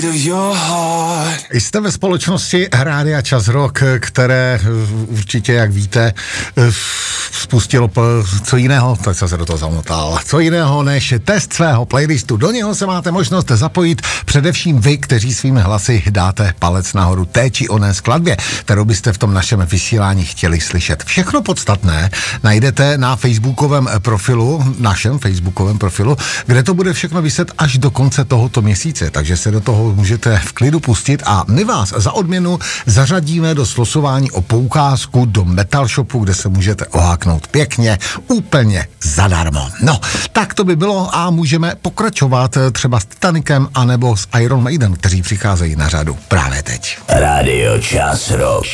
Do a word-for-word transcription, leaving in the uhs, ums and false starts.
Jste ve společnosti Rádia Čas Rock, které určitě, jak víte, spustilo co jiného, tak jsem se do toho zamotal, co jiného než test svého playlistu. Do něho se máte možnost zapojit především vy, kteří svými hlasy dáte palec nahoru té či oné skladbě, kterou byste v tom našem vysílání chtěli slyšet. Všechno podstatné najdete na facebookovém profilu, našem facebookovém profilu, kde to bude všechno viset až do konce tohoto měsíce, takže se do toho můžete v klidu pustit a my vás za odměnu zařadíme do slosování o poukázku do Metal Shopu, kde se můžete oháknout pěkně, úplně zadarmo. No, tak to by bylo a můžeme pokračovat třeba s Titanicem anebo s Iron Maiden, kteří přicházejí na řadu právě teď. Rádio Čas Rock.